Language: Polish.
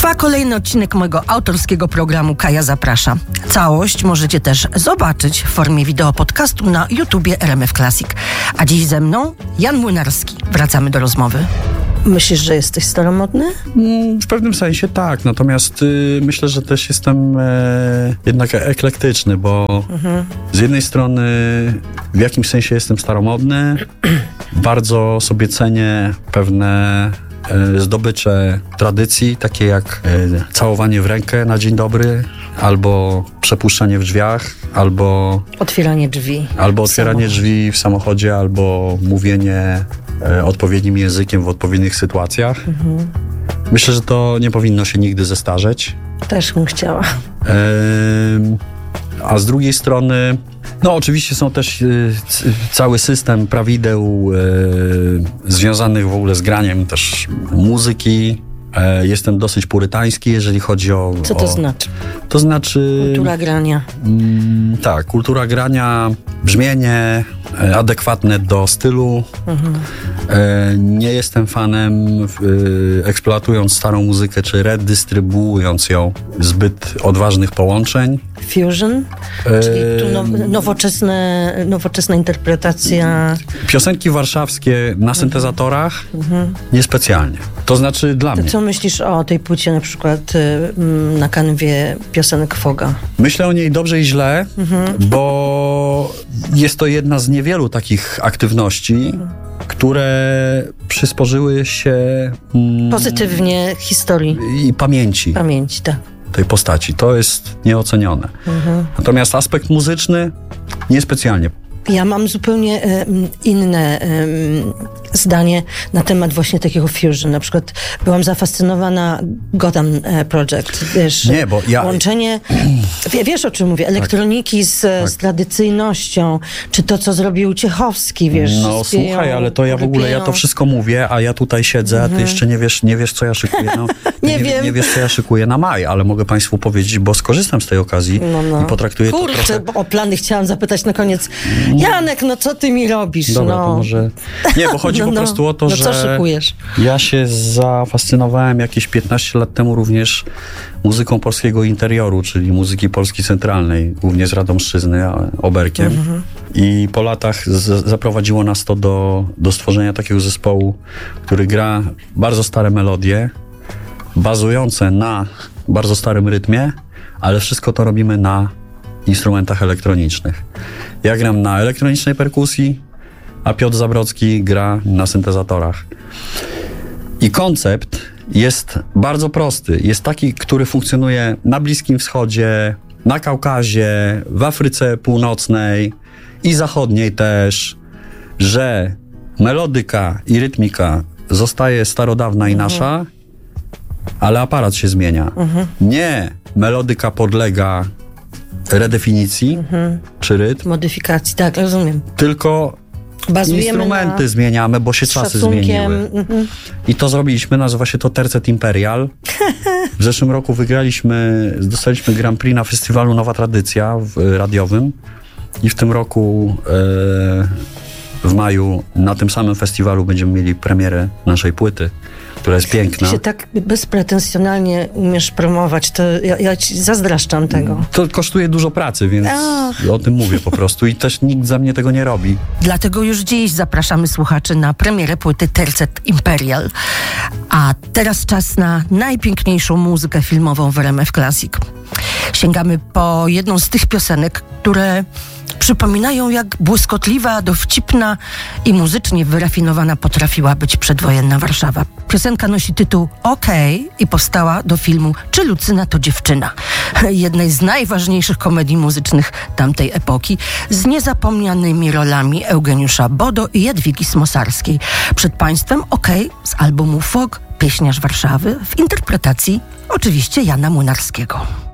Trwa kolejny odcinek mojego autorskiego programu Kaja Zaprasza. Całość możecie też zobaczyć w formie wideo podcastu na YouTubie RMF Classic. A dziś ze mną Jan Młynarski. Wracamy do rozmowy. Myślisz, że jesteś staromodny? W pewnym sensie tak, natomiast myślę, że też jestem jednak eklektyczny, bo z jednej strony w jakimś sensie jestem staromodny, bardzo sobie cenię pewne zdobycze tradycji, takie jak całowanie w rękę na dzień dobry, albo przepuszczanie w drzwiach, albo otwieranie drzwi. Albo otwieranie drzwi w samochodzie, albo mówienie odpowiednim językiem w odpowiednich sytuacjach. Myślę, że to nie powinno się nigdy zestarzeć. Też bym chciała. A z drugiej strony, no oczywiście są też cały system prawideł związanych w ogóle z graniem też muzyki. Jestem dosyć purytański, jeżeli chodzi o... Co to znaczy? To znaczy... Kultura grania. Tak, kultura grania, brzmienie adekwatne do stylu. Nie jestem fanem, eksploatując starą muzykę, czy redystrybuując ją zbyt odważnych połączeń. Fusion? Czyli tu nowoczesna interpretacja. Piosenki warszawskie na syntezatorach? Niespecjalnie. To znaczy dla mnie. Co myślisz o tej płycie na przykład na kanwie piosenek Foga? Myślę o niej dobrze i źle, bo jest to jedna z niewielu takich aktywności, które przysporzyły się pozytywnie historii i pamięci. Pamięci, tak. Tej postaci. To jest nieocenione. Natomiast aspekt muzyczny niespecjalnie. Ja mam zupełnie inne zdanie na temat właśnie takiego fusion. Na przykład byłam zafascynowana Gotham Project. Wiesz, nie, bo ja... łączenie, wiesz o czym mówię, elektroniki z tradycyjnością, czy to, co zrobił Ciechowski, wiesz. No słuchaj, ale to ja w ogóle, ja to wszystko mówię, a ja tutaj siedzę, a ty jeszcze nie wiesz, co ja szykuję. No, nie wiem. Nie wiesz, co ja szykuję na maj, ale mogę państwu powiedzieć, bo skorzystam z tej okazji i potraktuję to trochę... bo o plany chciałam zapytać na koniec. Janek, no co ty mi robisz? Dobra, to może... Nie, bo chodzi po prostu o to, że co szykujesz? Ja się zafascynowałem jakieś 15 lat temu również muzyką polskiego interioru, czyli muzyki Polski Centralnej, głównie z Radomszczyzny, oberkiem. I po latach zaprowadziło nas to do stworzenia takiego zespołu, który gra bardzo stare melodie, bazujące na bardzo starym rytmie, ale wszystko to robimy na instrumentach elektronicznych. Ja gram na elektronicznej perkusji, a Piotr Zabrocki gra na syntezatorach. I koncept jest bardzo prosty. Jest taki, który funkcjonuje na Bliskim Wschodzie, na Kaukazie, w Afryce Północnej i Zachodniej też, że melodyka i rytmika zostaje starodawna i nasza, ale aparat się zmienia. Nie melodyka podlega redefinicji czy rytm. Modyfikacji, tak, rozumiem. Tylko bazujemy instrumenty zmieniamy, bo się czasy zmieniły. I to zrobiliśmy, nazywa się to Tercet Imperial. W zeszłym roku dostaliśmy Grand Prix na festiwalu Nowa Tradycja radiowym i w tym roku w maju na tym samym festiwalu będziemy mieli premierę naszej płyty, która jest piękna. Ty się tak bezpretensjonalnie umiesz promować, to ja ci zazdraszczam tego. To kosztuje dużo pracy, więc o tym mówię po prostu i też nikt za mnie tego nie robi. Dlatego już dziś zapraszamy słuchaczy na premierę płyty Tercet Imperial. A teraz czas na najpiękniejszą muzykę filmową w RMF Classic. Sięgamy po jedną z tych piosenek, które przypominają, jak błyskotliwa, dowcipna i muzycznie wyrafinowana potrafiła być przedwojenna Warszawa. Piosenka nosi tytuł Okej i powstała do filmu Czy Lucyna to dziewczyna? Jednej z najważniejszych komedii muzycznych tamtej epoki, z niezapomnianymi rolami Eugeniusza Bodo i Jadwigi Smosarskiej. Przed państwem Okej z albumu Fog, pieśniarz Warszawy, w interpretacji oczywiście Jana Młynarskiego.